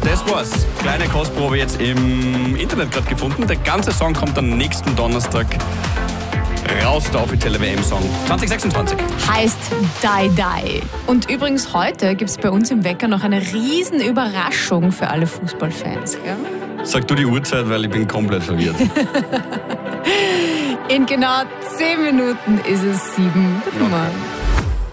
das war's. Kleine Kostprobe jetzt im Internet gerade gefunden. Der ganze Song kommt am nächsten Donnerstag raus, der offizielle WM-Song 2026. Heißt Die Die. Und übrigens heute gibt es bei uns im Wecker noch eine riesen Überraschung für alle Fußballfans. Gell? Sag du die Uhrzeit, weil ich bin komplett verwirrt. In genau 10 Minuten ist es 7. Guten Morgen.